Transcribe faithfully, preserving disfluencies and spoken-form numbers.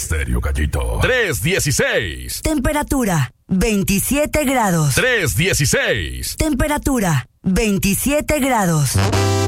Estéreo Gallito. tres dieciséis. Temperatura veintisiete grados. tres dieciséis. Temperatura veintisiete grados.